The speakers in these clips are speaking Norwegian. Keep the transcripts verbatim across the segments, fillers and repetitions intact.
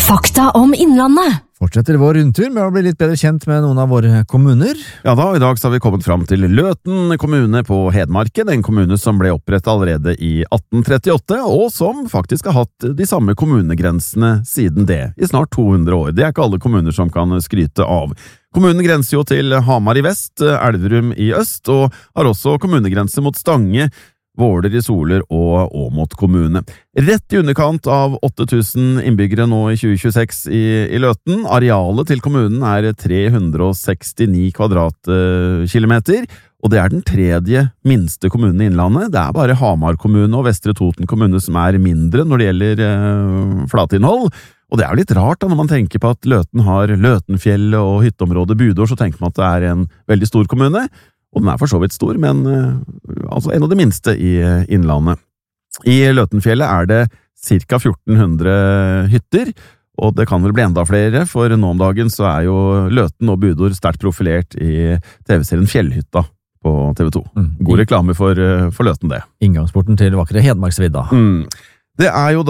Fakta om Innlandet. Fortsetter vår rundtur med å bli litt bedre kjent med noen av våre kommuner. Ja da, i dag så har vi kommet fram til Løten kommune på Hedmarken, en kommune som ble opprettet allerede i atten trettiåtte, og som faktisk har hatt de samme kommunegrensene siden det, i snart to hundre år. Det er ikke alle kommuner som kan skryte av. Kommunen grenser jo til Hamar i vest, Elverum i øst, og har også kommunegrense mot Stange, Våler i Soler og Åmot kommune. Rett i underkant av åtte tusen innbyggere nå i tjue tjueseks i, i Løten. Arealet til kommunen er tre hundre sekstini kvadratkilometer, og det er den tredje minste kommunen i Innlandet. Det er bare Hamar kommune og Vestre Toten kommune som er mindre når det gjelder eh, flatinnhold. Og det er jo litt rart da, når man tenker på at Løten har Løtenfjellet og hytteområdet Budår, så tenker man at det er en veldig stor kommune. Og den er for så vidt stor, men uh, altså en av de minste i uh, Innlandet. I Løtenfjellet er det ca. fjorten hundre hytter, og det kan vel bli enda flere, for nå om dagen så er jo Løten og Budår sterkt profilert i T V-serien Fjellhytta på T V to. Mm. God reklame for, uh, for Løten, det. Inngangsporten til vakre Hedmarksvidda. Mm. Det er jo da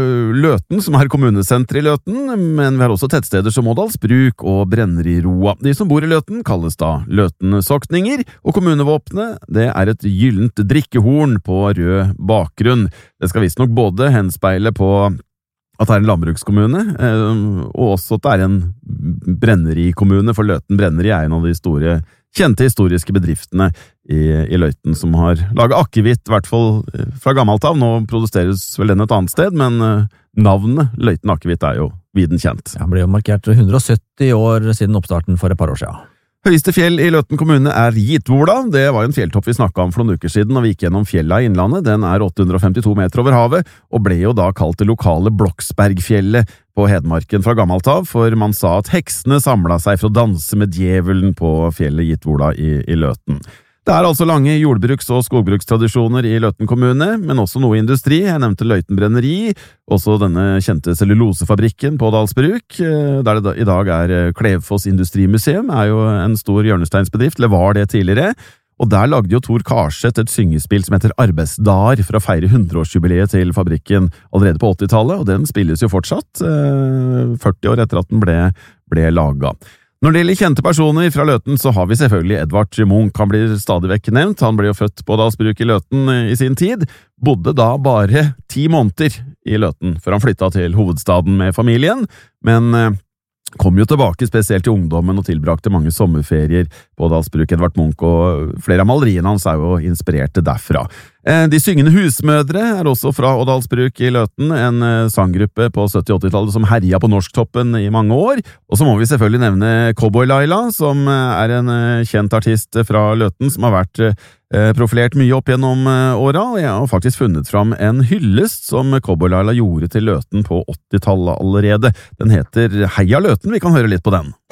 Løten som er kommunesenter i Løten, men vi har også tettsteder som Ådalsbruk og Brenneriroa. De som bor i Løten kalles da Løtensoktninger, og kommunevåpenet det er et gyllent drikkehorn på rød bakgrunn. Det skal visst nok både henspeile på at det er en landbrukskommune, og også at det er en brenneri-kommune, for Løten Brenneri er en av de store kjente historiske bedriftene i, i Løten som har laget akevitt, i hvert fall fra gammelt av. Nå produseres vel den et annet sted, men navnet Løten akevitt er jo viden kjent. Det ble jo markert hundre sytti år siden oppstarten for et par år siden. Høyeste fjell i Løten kommune er Gitvola. Det var en fjelltopp vi snakket om for noen uker siden, og vi gikk gjennom fjella i Innlandet. Den er åtte hundre femtito meter over havet, og ble jo da kalt det lokale Bloksbergfjellet på Hedmarken fra gammelt av, for man sa at heksene samlet seg for å danse med djevelen på fjellet Gitvola i, i Løten. Det er altså lange jordbruks- og skogbrukstradisjoner i Løten kommune, men også noe industri. Jeg nevnte Løiten Brenneri, også denne kjente cellulosefabrikken på Ådalsbruk, der det i dag er Klevfoss Industrimuseum, er jo en stor hjørnesteinsbedrift, eller var det tidligere. Og der lagde jo Tor Karseth et syngespill som heter Arbeidsdager for å feire hundreårsjubileet til fabrikken allerede på åttitallet, og den spilles jo fortsatt, førti år etter at den ble, ble laget. Når det gjelder kjente personer fra Løten, så har vi selvfølgelig Edvard Munch. Han blir stadig vekk nevnt. Han ble jo født på Ådalsbruk i Løten i sin tid, bodde da bare ti måneder i Løten, før han flyttet til hovedstaden med familien, men kom jo tilbake spesielt til ungdommen og tilbrakte mange sommerferier på Ådalsbruk. Edvard Munch og flere av maleriene hans er jo inspirerte derfra. De syngende husmødre er også fra Ådalsbruk i Løten, en sanggruppe på sytti- og åttitallet som herja på Norsktoppen i mange år. Og så må vi selvfølgelig nevne Cowboy Laila, som er en kjent artist fra Løten, som har vært profilert mye opp gjennom åra, og jeg har faktisk funnet fram en hyllest som Cowboy Laila gjorde til Løten på åttitallet allerede. Den heter Heia Løten, vi kan høre litt på den.